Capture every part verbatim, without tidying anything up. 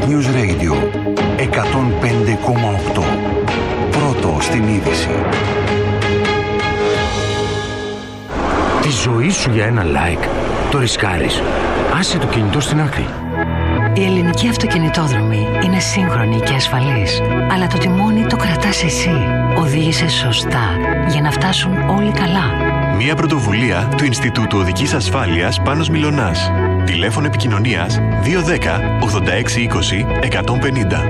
Earth News Radio εκατόν πέντε κόμμα οκτώ. Πρώτο στην είδηση. Τη ζωή σου για ένα like το ρισκάρεις. Άσε το κινητό στην άκρη. Η ελληνική αυτοκινητόδρομη είναι σύγχρονη και ασφαλής, αλλά το τιμόνι το κρατάς εσύ. Οδήγησε σωστά για να φτάσουν όλοι καλά. Μια πρωτοβουλία του Ινστιτούτου Οδικής Ασφάλειας Πάνος Μιλωνάς. Τηλέφωνο επικοινωνίας δύο ένα μηδέν ογδόντα έξι είκοσι εκατόν πενήντα.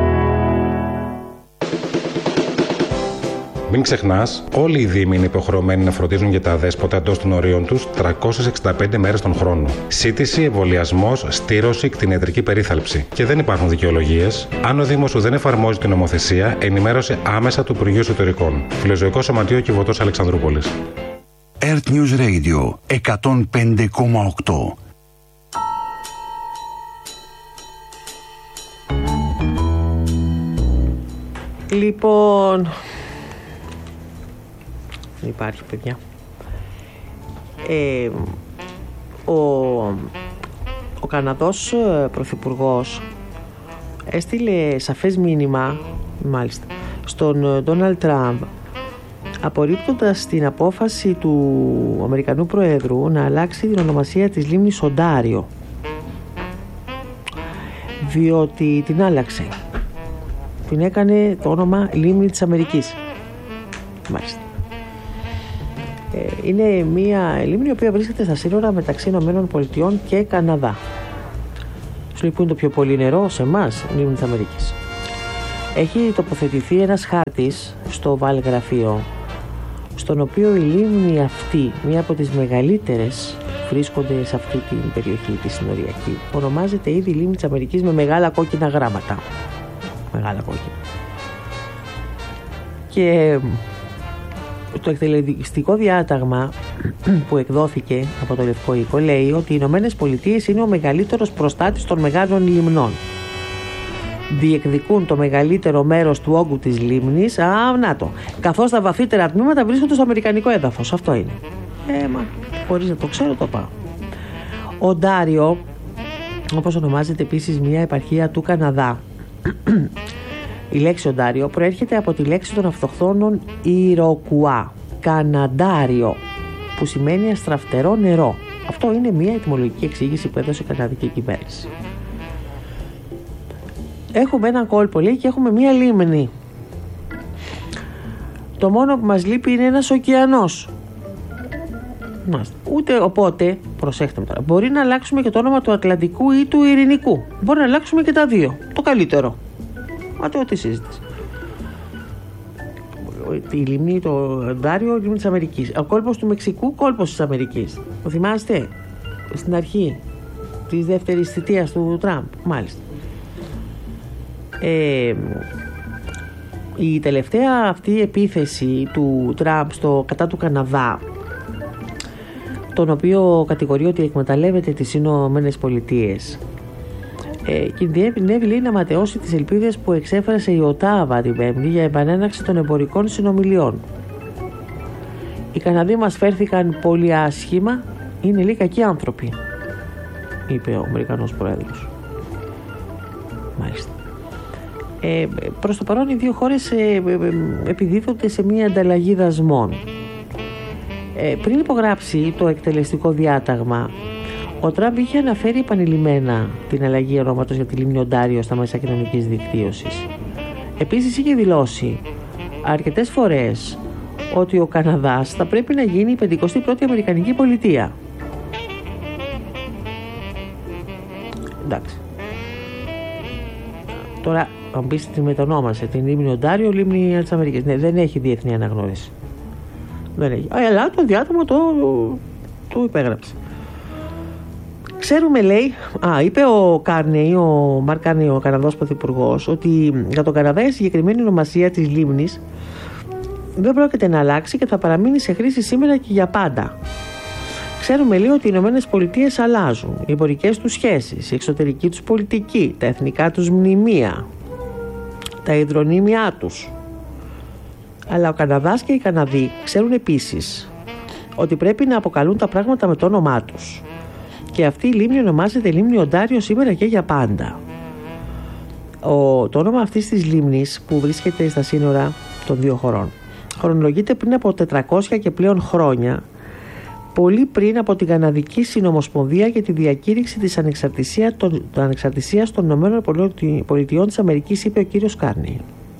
Μην ξεχνάς, όλοι οι δήμοι είναι υποχρεωμένοι να φροντίζουν για τα αδέσποτα εντός των ορίων τους τριακόσιες εξήντα πέντε μέρες τον χρόνο. Σύντηση, εμβολιασμός, στήρωση, κτηνιατρική περίθαλψη. Και δεν υπάρχουν δικαιολογίες. Αν ο Δήμος σου δεν εφαρμόζει την νομοθεσία, ενημέρωσε άμεσα του Υπουργείου Εσωτερικών. Φιλοζωικό Σωματείο Κιβωτός Αλεξανδρούπολης. Earth News Radio εκατόν πέντε κόμμα οκτώ. Λοιπόν, υπάρχει παιδιά. Ε, ο, ο Καναδός Πρωθυπουργός έστειλε σαφές μήνυμα, μάλιστα, στον Ντόναλντ Τραμπ, απορρίπτοντας την απόφαση του Αμερικανού Προέδρου να αλλάξει την ονομασία της λίμνης Οντάριο, διότι την άλλαξε. Την έκανε το όνομα λίμνη της Αμερικής. Μάλιστα. Ε, είναι μια λίμνη η οποία βρίσκεται στα σύνορα μεταξύ Ηνωμένων Πολιτειών και Καναδά. Σου λέει που είναι το πιο πολύ νερό σε εμάς, λίμνη της Αμερικής. Έχει τοποθετηθεί ένας χάρτης στο βαλγραφείο, στον οποίο η λίμνη αυτή, μία από τις μεγαλύτερες, βρίσκονται σε αυτή την περιοχή τη συνοριακή, ονομάζεται ήδη λίμνη της Αμερικής με μεγάλα κόκκινα γράμματα. Μεγάλα κόκκινα. Και το εκτελεστικό διάταγμα που εκδόθηκε από το Λευκό Οίκο λέει ότι οι Ηνωμένες Πολιτείες είναι ο μεγαλύτερος προστάτης των μεγάλων λιμνών. Διεκδικούν το μεγαλύτερο μέρος του όγκου της λίμνης, α, να το, καθώς τα βαθύτερα τμήματα βρίσκονται στο αμερικανικό έδαφος. Αυτό είναι. Ε, μα, χωρίς να το ξέρω το πάω. Οντάριο, όπως ονομάζεται επίσης μια επαρχία του Καναδά. Η λέξη Οντάριο προέρχεται από τη λέξη των αυτοχθόνων Ιροκουά, Καναντάριο, που σημαίνει αστραφτερό νερό. Αυτό είναι μια ετυμολογική εξήγηση που έδωσε η καναδική κυβέρνηση. Έχουμε έναν κόλπο, λέει, και έχουμε μια λίμνη. Το μόνο που μας λείπει είναι ένας ωκεανός. Μάλιστα. Ούτε οπότε, προσέχτε με τώρα, μπορεί να αλλάξουμε και το όνομα του Ατλαντικού ή του Ειρηνικού. Μπορεί να αλλάξουμε και τα δύο. Το καλύτερο. Μα το τι συζήτηση. Η λίμνη, το Οντάριο, η λίμνη της Αμερικής. Ο κόλπος του Μεξικού, κόλπος της Αμερικής. Το θυμάστε στην αρχή της δεύτερης θητείας του Τραμπ. Μάλιστα. Ε, η τελευταία αυτή επίθεση του Τραμπ στο κατά του Καναδά, τον οποίο κατηγορεί ότι εκμεταλλεύεται τις Ηνωμένες Πολιτείες, ε, κινδυνεύει, λέει, να ματαιώσει τις ελπίδες που εξέφρασε η Οτάβα την Πέμπτη για επανέναρξη των εμπορικών συνομιλιών. Οι Καναδοί μας φέρθηκαν πολύ άσχημα, είναι λίγοι κακοί άνθρωποι, είπε ο Αμερικανός Πρόεδρος. Μάλιστα. Ε, προς το παρόν οι δύο χώρες ε, ε, ε, επιδίδονται σε μια ανταλλαγή δασμών. Ε, πριν υπογράψει το εκτελεστικό διάταγμα, ο Τραμπ είχε αναφέρει επανειλημμένα την αλλαγή ονόματος για τη λίμνη Οντάριο στα μέσα κοινωνικής δικτύωσης. Επίσης είχε δηλώσει αρκετές φορές ότι ο Καναδάς θα πρέπει να γίνει η πενηκοστή πρώτη Αμερικανική πολιτεία. Εντάξει. Τώρα, αν πεις τη μετονόμασε την λίμνη Οντάριο, λίμνη της Αμερικής. Ναι, δεν έχει διεθνή αναγνώριση. Δεν έχει. Αλλά το διάτομο το, το υπέγραψε. Ξέρουμε, λέει, α, είπε ο Κάρνεϊ, ο Μαρκ Κάρνεϊ, ο Καναδός Πρωθυπουργός, ότι για τον Καναδά η συγκεκριμένη ονομασία της λίμνης δεν πρόκειται να αλλάξει και θα παραμείνει σε χρήση σήμερα και για πάντα. Ξέρουμε, λέει, ότι οι Ηνωμένες Πολιτείες αλλάζουν οι εμπορικές τους σχέσεις, η εξωτερική τους πολιτική, τα εθνικά τους μνημεία, τα ιδρονήμια τους. Αλλά ο Καναδάς και οι Καναδοί ξέρουν επίσης ότι πρέπει να αποκαλούν τα πράγματα με το όνομά τους. Και αυτή η λίμνη ονομάζεται λίμνη Οντάριο σήμερα και για πάντα. Ο, το όνομα αυτής της λίμνης που βρίσκεται στα σύνορα των δύο χωρών χρονολογείται πριν από τετρακόσια και πλέον χρόνια, πολύ πριν από την Καναδική Συνομοσπονδία για τη διακήρυξη της ανεξαρτησίας των, ανεξαρτησίας των Ηνωμένων Πολιτειών της Αμερικής, είπε ο κύριος Κάρνι.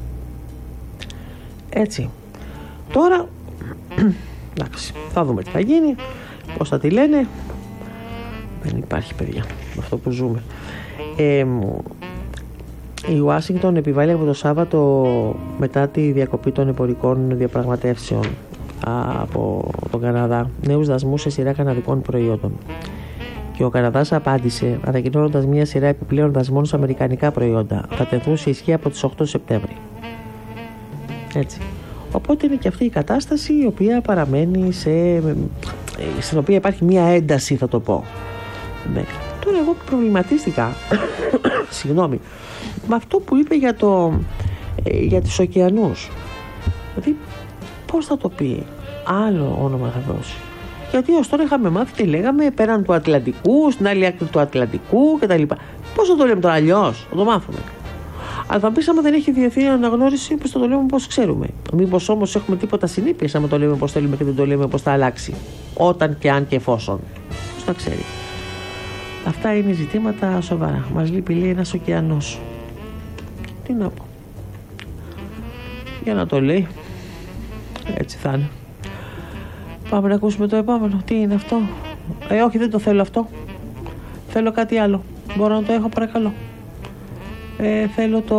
Έτσι. Τώρα, εντάξει, θα δούμε τι θα γίνει, πώς θα τη λένε. Δεν υπάρχει, παιδιά, με αυτό που ζούμε. Ε, η Ουάσιγκτον επιβάλλει από το Σάββατο, μετά τη διακοπή των εμπορικών διαπραγματεύσεων από τον Καναδά, νέους δασμούς σε σειρά καναδικών προϊόντων. Και ο Καναδάς απάντησε ανακοινώνοντας μια σειρά επιπλέον δασμών σε αμερικανικά προϊόντα. Θα τεθούν σε ισχύ από τις οκτώ Σεπτέμβρη. Έτσι. Οπότε είναι και αυτή η κατάσταση η οποία παραμένει σε... στην οποία υπάρχει μια ένταση, θα το πω. Ναι. Τώρα εγώ προβληματίστηκα συγγνώμη με αυτό που είπε για, το, για τους ωκεανούς. Δηλαδή πώς θα το πει, άλλο όνομα θα δώσει. Γιατί ως τώρα είχαμε μάθει και λέγαμε πέραν του Ατλαντικού, στην άλλη άκρη του Ατλαντικού κτλ. Πώς θα το λέμε τώρα αλλιώς, θα το μάθουμε. Αλλά θα πεις, άμα δεν έχει διεθνή αναγνώριση, πώς θα το λέμε πώς ξέρουμε. Μήπως όμως έχουμε τίποτα συνήθειες, άμα το λέμε πώς θέλουμε και δεν το λέμε πώς θα αλλάξει. Όταν και αν και εφόσον. Πώς θα ξέρει. Αυτά είναι ζητήματα σοβαρά. Μας λείπει, λέει, ένας ωκεανός. Τι να πω. Για να το λέει. Έτσι θα είναι. Πάμε να ακούσουμε το επόμενο. Τι είναι αυτό? Ε, όχι, δεν το θέλω αυτό. Θέλω κάτι άλλο. Μπορώ να το έχω, παρακαλώ? Ε, θέλω το...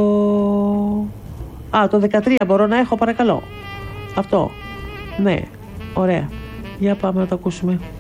Α, το δεκατρία μπορώ να έχω, παρακαλώ? Αυτό. Ναι, ωραία. Για πάμε να το ακούσουμε.